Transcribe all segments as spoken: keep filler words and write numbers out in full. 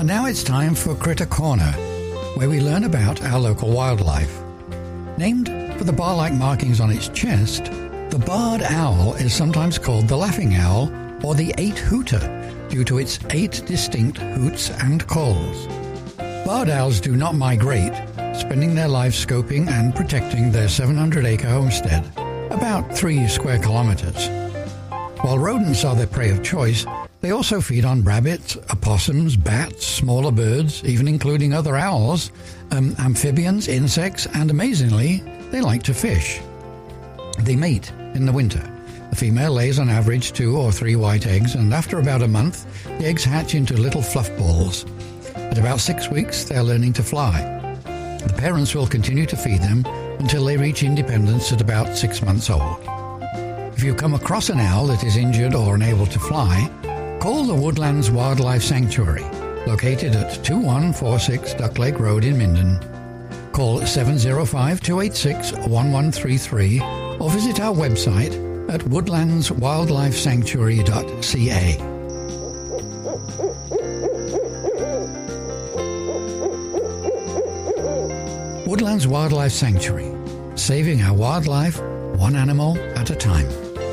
And now it's time for Critter Corner, where we learn about our local wildlife. Named for the bar-like markings on its chest, the barred owl is sometimes called the laughing owl or the eight-hooter due to its eight distinct hoots and calls. Barred owls do not migrate, spending their lives scoping and protecting their seven hundred acre homestead, about three square kilometers. While rodents are their prey of choice, they also feed on rabbits, opossums, bats, smaller birds, even including other owls, um, amphibians, insects, and amazingly, they like to fish. They mate in the winter. The female lays on average two or three white eggs, and after about a month, the eggs hatch into little fluff balls. At about six weeks, they are learning to fly. The parents will continue to feed them until they reach independence at about six months old. If you come across an owl that is injured or unable to fly, call the Woodlands Wildlife Sanctuary, located at two one four six Duck Lake Road in Minden. Call seven zero five, two eight six, one one three three or visit our website at woodlands wildlife sanctuary dot c a. Woodlands Wildlife Sanctuary, saving our wildlife one animal at a time.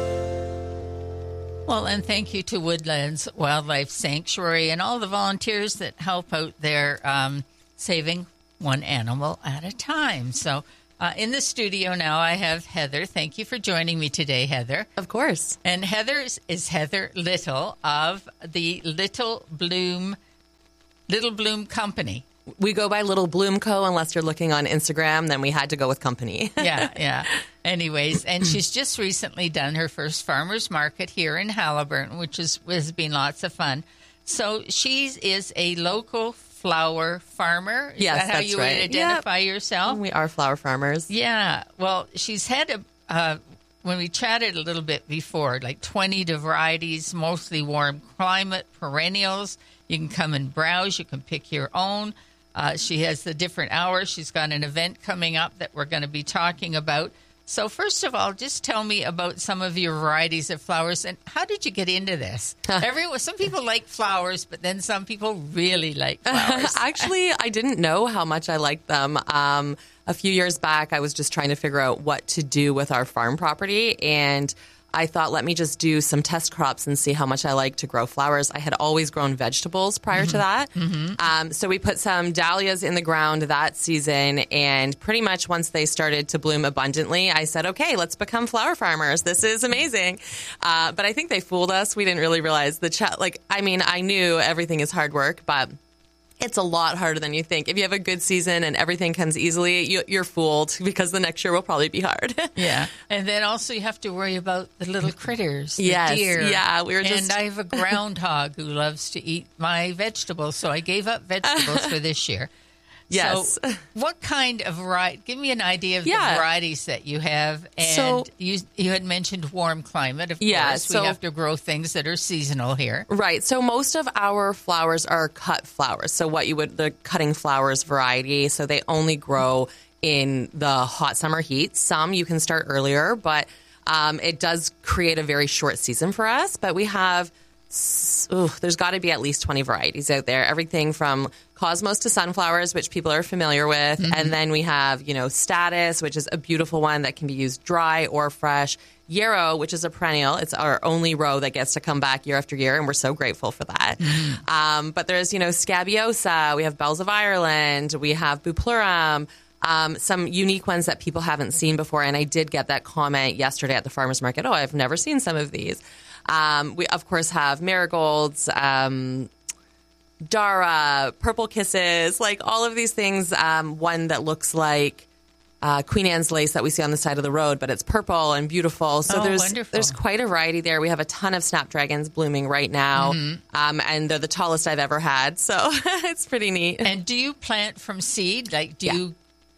Well, and thank you to Woodlands Wildlife Sanctuary and all the volunteers that help out there um, saving one animal at a time. So uh, in the studio now, I have Heather. Thank you for joining me today, Heather. Of course. And Heather is, is Heather Little of the Little Bloom, Little Bloom Company. We go by Little Bloom Co. Unless you're looking on Instagram, then we had to go with company. yeah, yeah. Anyways, and she's just recently done her first farmer's market here in Haliburton, which is, has been lots of fun. So she is a local flower farmer. Is yes, that how that's you right. would identify yep. yourself? We are flower farmers. Yeah. Well, she's had a... Uh, when we chatted a little bit before, like twenty varieties, mostly warm climate, perennials. You can come and browse. You can pick your own. Uh, she has the different hours. She's got an event coming up that we're going to be talking about. So first of all, just tell me about some of your varieties of flowers and how did you get into this? Everyone, some people like flowers, but then some people really like flowers. Actually, I didn't know how much I liked them. Um, a few years back, I was just trying to figure out what to do with our farm property, and I thought, let me just do some test crops and see how much I like to grow flowers. I had always grown vegetables prior mm-hmm. to that. Mm-hmm. Um, so we put some dahlias in the ground that season, and pretty much once they started to bloom abundantly, I said, okay, let's become flower farmers. This is amazing. Uh, but I think they fooled us. We didn't really realize the, ch- like, I mean, I knew everything is hard work, but it's a lot harder than you think. If you have a good season and everything comes easily, you, you're fooled because the next year will probably be hard. Yeah. And then also you have to worry about the little critters, the yes. deer. Yeah. We were just... And I have a groundhog who loves to eat my vegetables, so I gave up vegetables for this year. Yes. So what kind of variety? Give me an idea of yeah. the varieties that you have. And so, you you had mentioned warm climate. Of yeah, course, so, we have to grow things that are seasonal here. Right. So most of our flowers are cut flowers. So what you would, the cutting flowers variety. So they only grow in the hot summer heat. Some you can start earlier, but um, it does create a very short season for us. But we have... Ooh, there's got to be at least twenty varieties out there. Everything from cosmos to sunflowers, which people are familiar with. Mm-hmm. And then we have, you know, status, which is a beautiful one that can be used dry or fresh. Yarrow, which is a perennial. It's our only row that gets to come back year after year, and we're so grateful for that. Mm-hmm. Um, but there's, you know, scabiosa. We have bells of Ireland. We have bupleurum. Um, some unique ones that people haven't seen before. And I did get that comment yesterday at the farmer's market. Oh, I've never seen some of these. Um, we, of course, have marigolds, um, Dara, purple kisses, like all of these things. Um, one that looks like uh, Queen Anne's lace that we see on the side of the road, but it's purple and beautiful. So oh, there's wonderful. There's quite a variety there. We have a ton of snapdragons blooming right now, mm-hmm. um, and they're the tallest I've ever had. So it's pretty neat. And do you plant from seed? Like, do yeah. you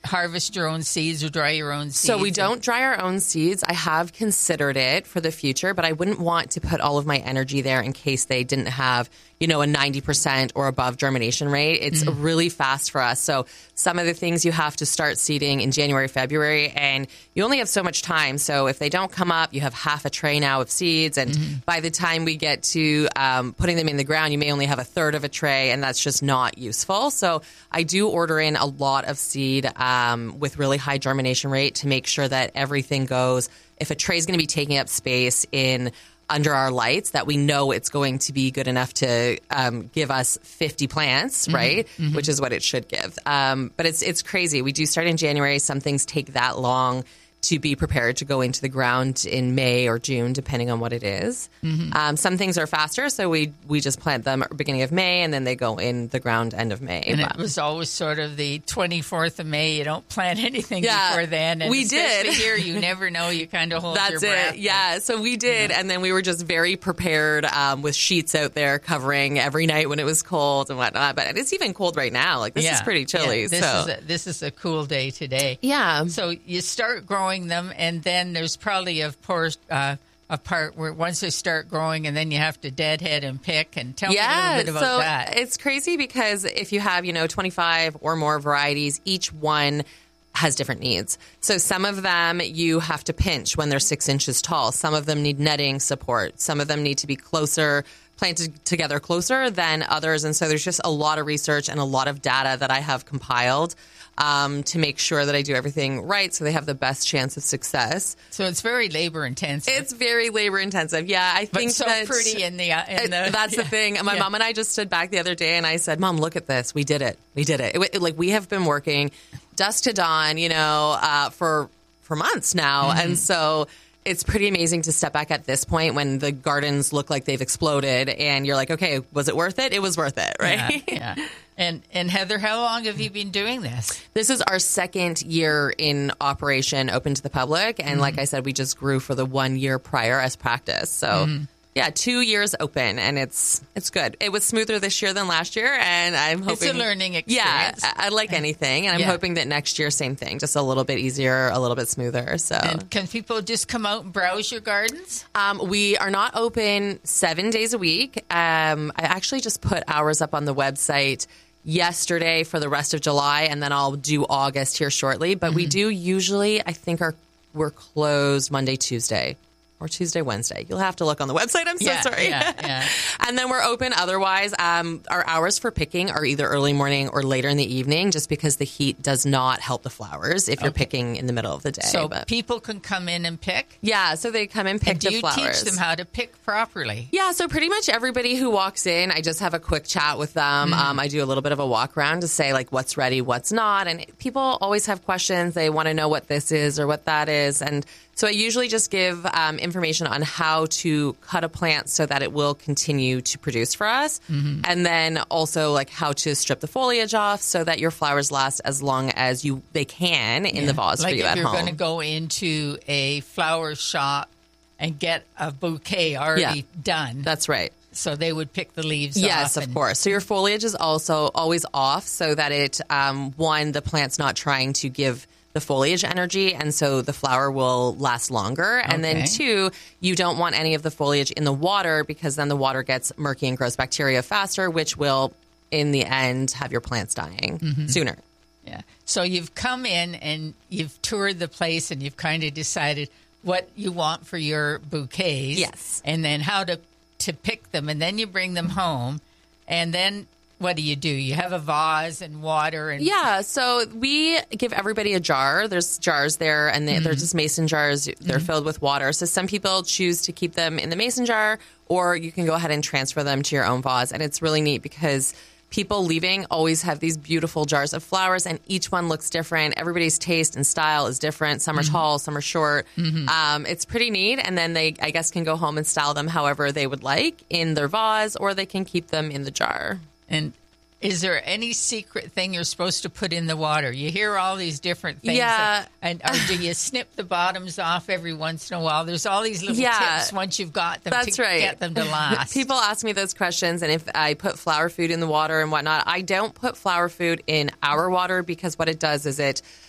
harvest your own seeds or dry your own seeds? So we don't dry our own seeds. I have considered it for the future, but I wouldn't want to put all of my energy there in case they didn't have, you know, a ninety percent or above germination rate. It's mm-hmm. really fast for us. So some of the things you have to start seeding in January, February, and you only have so much time. So if they don't come up, you have half a tray now of seeds. And mm-hmm. by the time we get to um, putting them in the ground, you may only have a third of a tray, and that's just not useful. So I do order in a lot of seed um, with really high germination rate to make sure that everything goes. If a tray is going to be taking up space in under our lights, that we know it's going to be good enough to um, give us fifty plants, mm-hmm. right? Mm-hmm. Which is what it should give. Um, but it's it's crazy. We do start in January. Some things take that long to be prepared to go into the ground in May or June, depending on what it is. Mm-hmm. Um, some things are faster, so we we just plant them at the beginning of May, and then they go in the ground end of May. And but. it was always sort of the twenty-fourth of May. You don't plant anything yeah, before then. And we did. Here, you never know. You kind of hold That's your breath. It. Yeah, so we did, yeah. and then we were just very prepared um, with sheets out there covering every night when it was cold and whatnot. But it's even cold right now. Like, this yeah. is pretty chilly. Yeah, this, so. is a, this is a cool day today. Yeah. So you start growing them, and then Then there's probably a, por- uh, a part where once they start growing, and then you have to deadhead and pick. And tell yeah, me a little bit about so that. It's crazy because if you have, you know, twenty-five or more varieties, each one has different needs. So some of them you have to pinch when they're six inches tall. Some of them need netting support. Some of them need to be closer, planted together closer than others. And so there's just a lot of research and a lot of data that I have compiled um, to make sure that I do everything right so they have the best chance of success. So it's very labor intensive. It's very labor intensive. Yeah, I think but so that pretty in the, uh, in the that's yeah. the thing. My yeah. mom and I just stood back the other day and I said, "Mom, look at this. We did it. We did it. it, it like we have been working dusk to dawn, you know, uh, for for months now." Mm-hmm. And so it's pretty amazing to step back at this point when the gardens look like they've exploded and you're like, okay, was it worth it? It was worth it, right? Yeah. yeah. And and Heather, how long have you been doing this? This is our second year in operation, open to the public. And mm-hmm. like I said, we just grew for the one year prior as practice. So mm-hmm. yeah, two years open, and it's it's good. It was smoother this year than last year, and I'm hoping it's a learning experience. Yeah, I, I like anything, and I'm yeah. hoping that next year, same thing, just a little bit easier, a little bit smoother. So, and can people just come out and browse your gardens? Um, we are not open seven days a week. Um, I actually just put hours up on the website yesterday for the rest of July, and then I'll do August here shortly. But mm-hmm. we do usually, I think, are we're closed Monday, Tuesday. Or Tuesday, Wednesday. You'll have to look on the website. I'm so yeah, sorry. Yeah, yeah. And then we're open otherwise. Um, our hours for picking are either early morning or later in the evening, just because the heat does not help the flowers if you're okay. picking in the middle of the day. So but. people can come in and pick? Yeah, so they come and pick and do the you flowers. teach them how to pick properly? Yeah, so pretty much everybody who walks in, I just have a quick chat with them. Mm. Um, I do a little bit of a walk around to say, like, what's ready, what's not. And people always have questions. They want to know what this is or what that is. And so I usually just give um, information on how to cut a plant so that it will continue to produce for us. Mm-hmm. And then also like how to strip the foliage off so that your flowers last as long as you they can in yeah. the vase like for you at home. Like if you're going to go into a flower shop and get a bouquet already yeah. done. That's right. So they would pick the leaves yes, off. Yes, of and- course. So your foliage is also always off so that it, um, one, the plant's not trying to give the foliage energy, and so the flower will last longer. Okay. And then two, you don't want any of the foliage in the water because then the water gets murky and grows bacteria faster, which will, in the end, have your plants dying mm-hmm. sooner. Yeah. So you've come in and you've toured the place and you've kind of decided what you want for your bouquets. Yes. And then how to, to pick them, and then you bring them home, and then what do you do? You have a vase and water and yeah. So we give everybody a jar. There's jars there, and they, mm-hmm. they're just mason jars. They're mm-hmm. filled with water. So some people choose to keep them in the mason jar, or you can go ahead and transfer them to your own vase. And it's really neat because people leaving always have these beautiful jars of flowers, and each one looks different. Everybody's taste and style is different. Some are mm-hmm. tall, some are short. Mm-hmm. Um, it's pretty neat. And then they, I guess, can go home and style them however they would like in their vase, or they can keep them in the jar. And is there any secret thing you're supposed to put in the water? You hear all these different things. Yeah. That, and or do you snip the bottoms off every once in a while? There's all these little yeah, tips once you've got them that's to right. get them to last. People ask me those questions, and if I put flower food in the water and whatnot, I don't put flower food in our water because what it does is it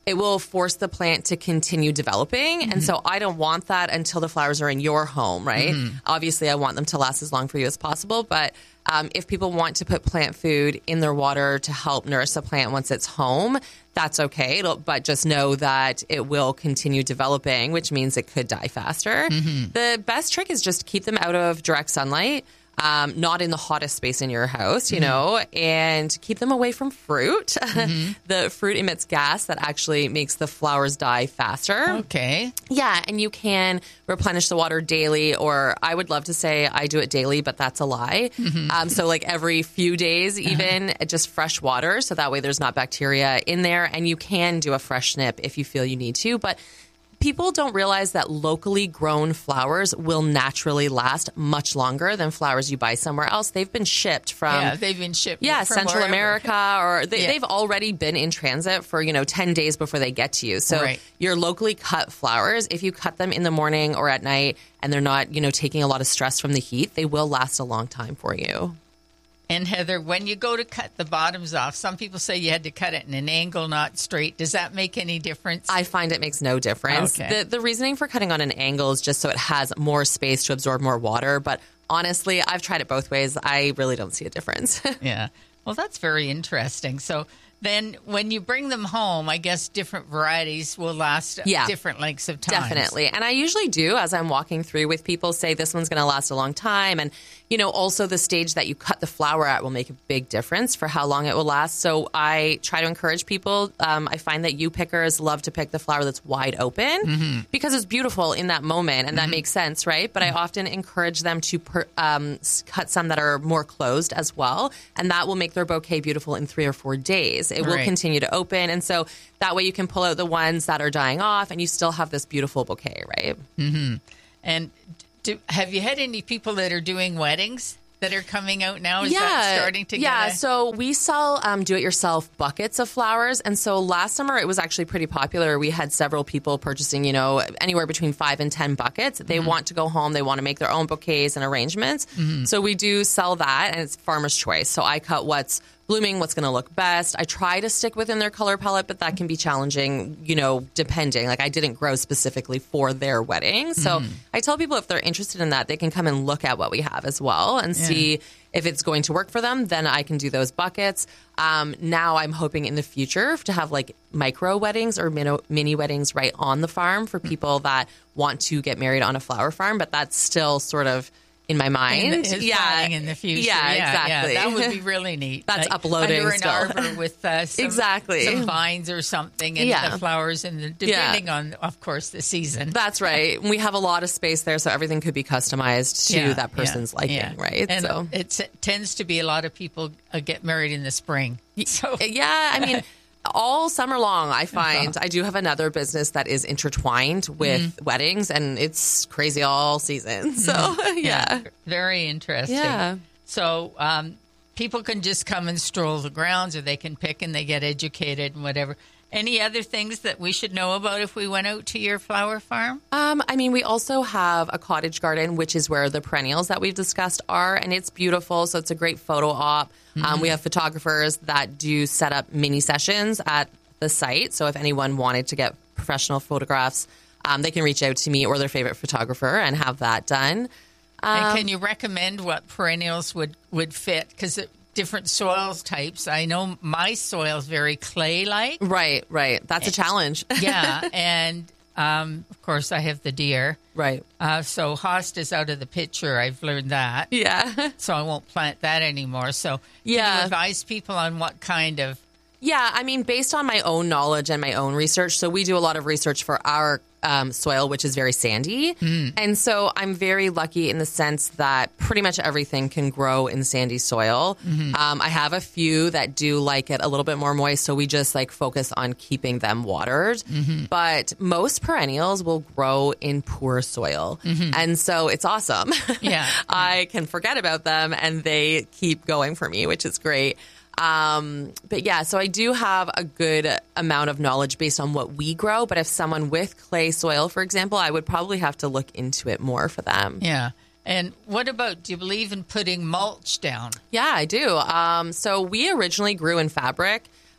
it will force the plant to continue developing. Mm-hmm. And so I don't want that until the flowers are in your home, right? Mm-hmm. Obviously, I want them to last as long for you as possible. But um, if people want to put plant food in their water to help nourish the plant once it's home, that's okay. It'll, but just know that it will continue developing, which means it could die faster. Mm-hmm. The best trick is just to keep them out of direct sunlight. Um, not in the hottest space in your house, you mm-hmm. know, and keep them away from fruit. Mm-hmm. The fruit emits gas that actually makes the flowers die faster. Okay. Yeah, and you can replenish the water daily, or I would love to say I do it daily, but that's a lie. Mm-hmm. Um, so like every few days even, uh-huh. just fresh water, so that way there's not bacteria in there, and you can do a fresh snip if you feel you need to, but people don't realize that locally grown flowers will naturally last much longer than flowers you buy somewhere else. They've been shipped from yeah, they've been shipped yeah from Central wherever. America, or they, yeah. they've already been in transit for you know ten days before they get to you. So right. your locally cut flowers, if you cut them in the morning or at night, and they're not you know taking a lot of stress from the heat, they will last a long time for you. And Heather, when you go to cut the bottoms off, some people say you had to cut it in an angle, not straight. Does that make any difference? I find it makes no difference. Okay. The, the reasoning for cutting on an angle is just so it has more space to absorb more water. But honestly, I've tried it both ways. I really don't see a difference. Yeah. Well, that's very interesting. So then when you bring them home, I guess different varieties will last yeah, different lengths of time. Definitely. And I usually do, as I'm walking through with people, say this one's going to last a long time. And, you know, also the stage that you cut the flower at will make a big difference for how long it will last. So I try to encourage people. Um, I find that you pickers love to pick the flower that's wide open mm-hmm. because it's beautiful in that moment. And that mm-hmm. makes sense, right? But mm-hmm. I often encourage them to per, um, cut some that are more closed as well. And that will make their bouquet beautiful in three or four days. It will right. continue to open. And so that way you can pull out the ones that are dying off and you still have this beautiful bouquet, right? Mm-hmm. And do, have you had any people that are doing weddings that are coming out now? Is yeah, that starting to get Yeah, a- so we sell um, do-it-yourself buckets of flowers. And so last summer it was actually pretty popular. We had several people purchasing, you know, anywhere between five and ten buckets. They mm-hmm. want to go home. They want to make their own bouquets and arrangements. Mm-hmm. So we do sell that, and it's farmer's choice. So I cut what's blooming, what's going to look best. I try to stick within their color palette, but that can be challenging, you know, depending. Like I didn't grow specifically for their wedding. So mm. I tell people if they're interested in that, they can come and look at what we have as well and yeah. see if it's going to work for them. Then I can do those buckets. Um, now I'm hoping in the future to have like micro weddings or mini, mini weddings right on the farm for people that want to get married on a flower farm, but that's still sort of in my mind. In the, yeah. in the future. Yeah, yeah, exactly. Yeah, that would be really neat. That's like uploading under an still. arbor with uh, some, exactly. some vines or something and yeah. the flowers, and the, depending yeah. on, of course, the season. That's right. We have a lot of space there, so everything could be customized to yeah, that person's yeah, liking, yeah. right? And so it tends to be a lot of people uh, get married in the spring. So yeah, I mean, all summer long, I find I do have another business that is intertwined with mm-hmm. weddings, and it's crazy all season. So mm-hmm. yeah. yeah, very interesting. Yeah. So um, people can just come and stroll the grounds, or they can pick and they get educated and whatever. Any other things that we should know about if we went out to your flower farm? Um, I mean, we also have a cottage garden, which is where the perennials that we've discussed are, and it's beautiful. So it's a great photo op. Mm-hmm. Um, we have photographers that do set up mini sessions at the site. So if anyone wanted to get professional photographs, um, they can reach out to me or their favorite photographer and have that done. Um, and can you recommend what perennials would, would fit? Because different soils types. I know my soil is very clay-like. Right, right. That's and, a challenge. yeah, and um, of course I have the deer. Right. Uh, so host is out of the picture. I've learned that. Yeah. So I won't plant that anymore. So yeah. can you advise people on what kind of... Yeah, I mean, based on my own knowledge and my own research, so we do a lot of research for our um, soil, which is very sandy. Mm. And so I'm very lucky in the sense that pretty much everything can grow in sandy soil. Mm-hmm. Um, I have a few that do like it a little bit more moist, so we just like focus on keeping them watered. Mm-hmm. But most perennials will grow in poor soil. Mm-hmm. And so it's awesome. Yeah. I can forget about them and they keep going for me, which is great. Um, but yeah, so I do have a good amount of knowledge based on what we grow. But if someone with clay soil, for example, I would probably have to look into it more for them. Yeah. And what about, do you believe in putting mulch down? Yeah, I do. Um, so we originally grew in fabric.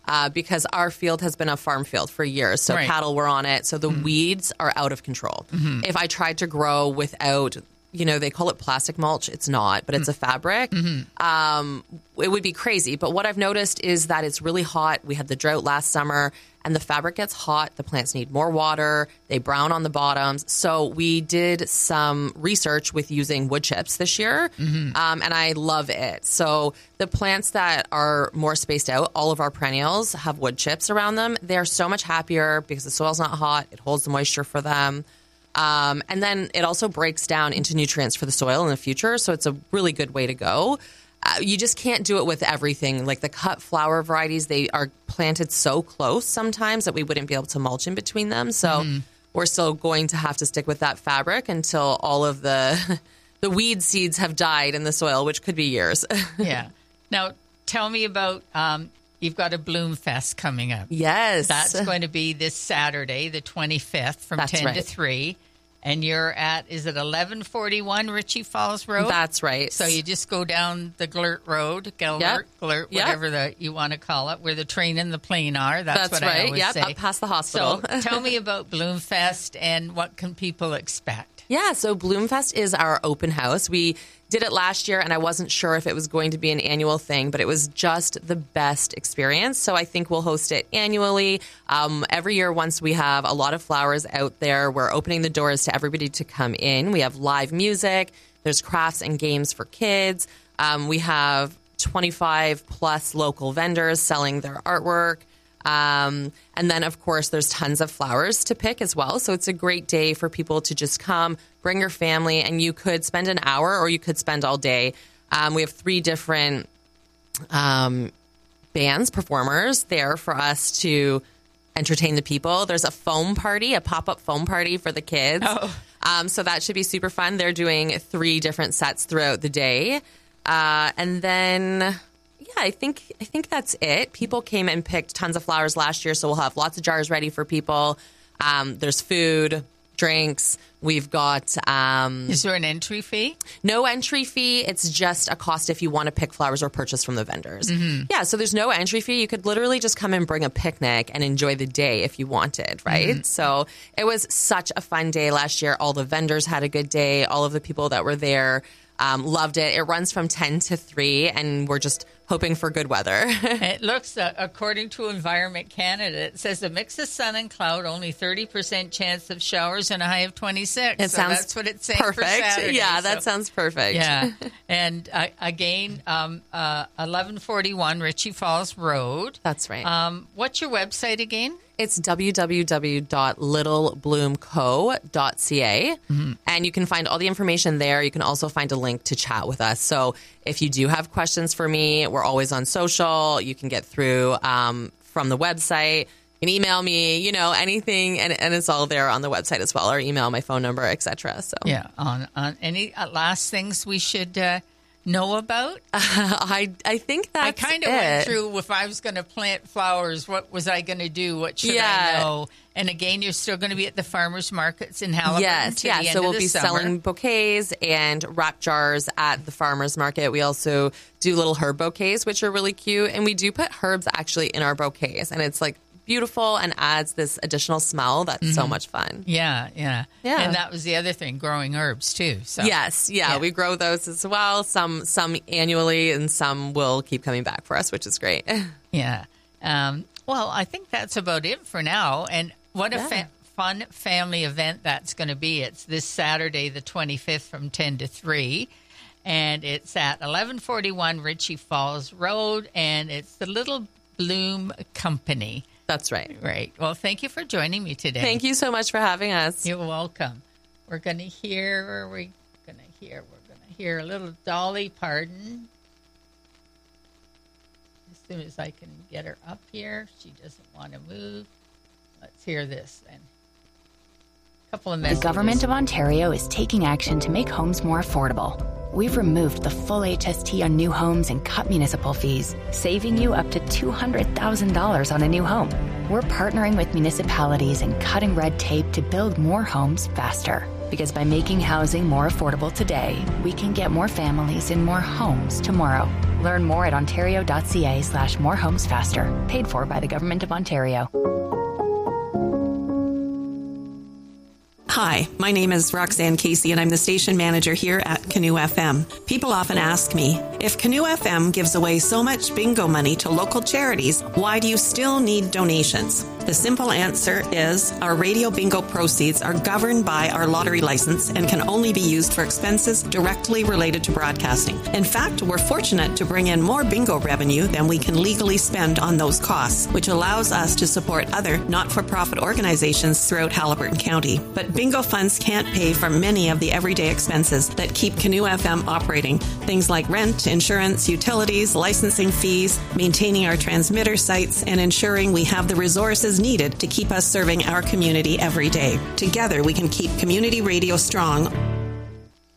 uh, because our field has been a farm field for years. So Right. cattle were on it. So the mm-hmm. weeds are out of control. Mm-hmm. If I tried to grow without, you know, they call it plastic mulch. It's not, but it's a fabric. Mm-hmm. Um, it would be crazy. But what I've noticed is that it's really hot. We had the drought last summer, and the fabric gets hot. The plants need more water. They brown on the bottoms. So we did some research with using wood chips this year, mm-hmm. um, and I love it. So the plants that are more spaced out, all of our perennials have wood chips around them. They're so much happier because the soil's not hot. It holds the moisture for them. Um, and then it also breaks down into nutrients for the soil in the future. So it's a really good way to go. Uh, you just can't do it with everything. Like the cut flower varieties, they are planted so close sometimes that we wouldn't be able to mulch in between them. So mm-hmm. we're still going to have to stick with that fabric until all of the the weed seeds have died in the soil, which could be years. Yeah. Now, tell me about... Um, You've got a Bloom Fest coming up. Yes. That's going to be this Saturday, the twenty-fifth, from That's ten right. to three. And you're at, is it eleven forty-one Ritchie Falls Road? That's right. So you just go down the Glurt Road, Gellert, yep. Glurt, yep. whatever the, you want to call it, where the train and the plane are. That's, That's what right. I always yep. say. Up past the hospital. So tell me about Bloom Fest and what can people expect? Yeah, so Bloomfest is our open house. We did it last year, and I wasn't sure if it was going to be an annual thing, but it was just the best experience. So I think we'll host it annually. Um, every year, once we have a lot of flowers out there, we're opening the doors to everybody to come in. We have live music. There's crafts and games for kids. Um, we have twenty-five plus local vendors selling their artwork. Um, and then, of course, there's tons of flowers to pick as well. So it's a great day for people to just come, bring your family, and you could spend an hour or you could spend all day. Um, we have three different um, bands, performers there for us to entertain the people. There's a foam party, a pop-up foam party for the kids. Oh. Um, so that should be super fun. They're doing three different sets throughout the day. Uh, and then... Yeah, I think I think that's it. People came and picked tons of flowers last year, so we'll have lots of jars ready for people. Um, there's food, drinks. We've got... Um, Is there an entry fee? No entry fee. It's just a cost if you want to pick flowers or purchase from the vendors. Mm-hmm. Yeah, so there's no entry fee. You could literally just come and bring a picnic and enjoy the day if you wanted, right? Mm-hmm. So it was such a fun day last year. All the vendors had a good day. All of the people that were there um, loved it. It runs from ten to three, and we're just... hoping for good weather. It looks, uh, according to Environment Canada, it says a mix of sun and cloud, only thirty percent chance of showers and a high of twenty-six. It so sounds that's what it's saying perfect. for Saturday. Yeah, that so, sounds perfect. Yeah. And uh, again, um, uh, eleven forty-one Ritchie Falls Road. That's right. Um, what's your website again? It's w w w dot little bloom co dot c a, mm-hmm. and you can find all the information there. You can also find a link to chat with us. So if you do have questions for me, we're always on social. You can get through um, from the website. You can email me, you know, anything, and, and it's all there on the website as well, or email, my phone number, et cetera. So yeah, on on any uh, last things we should uh, know about? Uh, I I think that's I kind of it. went through if I was going to plant flowers, what was I going to do? What should yeah. I know? And again, you're still going to be at the farmers markets in Haliburton. Yes, yeah. So we'll be summer. selling bouquets and wrap jars at the farmers market. We also do little herb bouquets, which are really cute, and we do put herbs actually in our bouquets, and it's like beautiful and adds this additional smell that's mm-hmm. so much fun. Yeah, yeah, yeah. And that was the other thing, growing herbs too. So yes, yeah, yeah, we grow those as well. Some some annually, and some will keep coming back for us, which is great. Yeah. Um, well, I think that's about it for now. And what a yeah. fa- fun family event that's going to be. It's this Saturday, the twenty-fifth, from ten to three. And it's at eleven forty-one Ritchie Falls Road. And it's the Little Bloom Company. That's right. Right. Well, thank you for joining me today. Thank you so much for having us. You're welcome. We're going to hear, where are we going to hear? We're going to hear a little Dolly Parton. As soon as I can get her up here. She doesn't want to move. Let's hear this then. A couple of messages. The Government of Ontario is taking action to make homes more affordable. We've removed the full H S T on new homes and cut municipal fees, saving you up to two hundred thousand dollars on a new home. We're partnering with municipalities and cutting red tape to build more homes faster. Because by making housing more affordable today, we can get more families in more homes tomorrow. Learn more at ontario.ca slash more homes faster. Paid for by the Government of Ontario. Hi, my name is Roxanne Casey, and I'm the station manager here at Canoe F M. People often ask me, if Canoe F M gives away so much bingo money to local charities, why do you still need donations? The simple answer is our radio bingo proceeds are governed by our lottery license and can only be used for expenses directly related to broadcasting. In fact, we're fortunate to bring in more bingo revenue than we can legally spend on those costs, which allows us to support other not-for-profit organizations throughout Haliburton County. But bingo funds can't pay for many of the everyday expenses that keep Canoe F M operating. Things like rent, insurance, utilities, licensing fees, maintaining our transmitter sites, and ensuring we have the resources needed to keep us serving our community every day. Together, we can keep community radio strong